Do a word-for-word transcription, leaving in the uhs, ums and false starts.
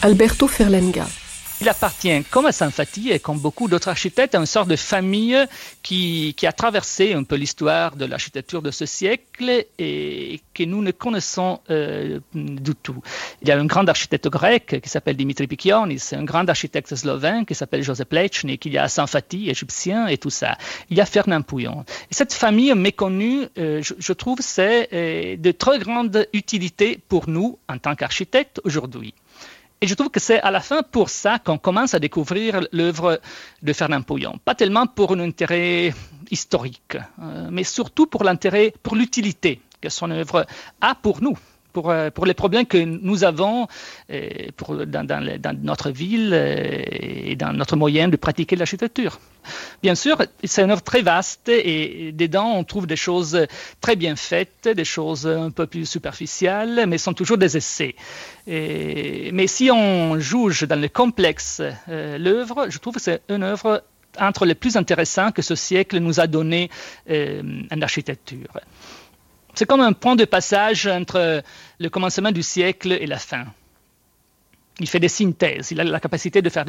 Alberto Ferlenga. Il appartient, comme à Sanfati et comme beaucoup d'autres architectes, à une sorte de famille qui, qui a traversé un peu l'histoire de l'architecture de ce siècle et que nous ne connaissons euh, du tout. Il y a un grand architecte grec qui s'appelle Dimitri Pikionis, un grand architecte slovène qui s'appelle Joseph Plečnik, il y a Sanfati, égyptien et tout ça. Il y a Ferdinand Pouillon. Et cette famille méconnue, euh, je, je trouve, c'est euh, de très grande utilité pour nous en tant qu'architectes aujourd'hui. Et je trouve que c'est à la fin pour ça qu'on commence à découvrir l'œuvre de Ferdinand Pouillon. Pas tellement pour un intérêt historique, euh, mais surtout pour l'intérêt, pour l'utilité que son œuvre a pour nous, pour, euh, pour les problèmes que nous avons euh, pour, dans, dans, les, dans notre ville euh, et dans notre moyen de pratiquer l'architecture. Bien sûr, c'est une œuvre très vaste et dedans on trouve des choses très bien faites, des choses un peu plus superficielles, mais sont toujours des essais. Et, mais si on juge dans le complexe euh, l'œuvre, je trouve que c'est une œuvre entre les plus intéressantes que ce siècle nous a donné euh, en architecture. C'est comme un point de passage entre le commencement du siècle et la fin. Il fait des synthèses, il a la capacité de faire des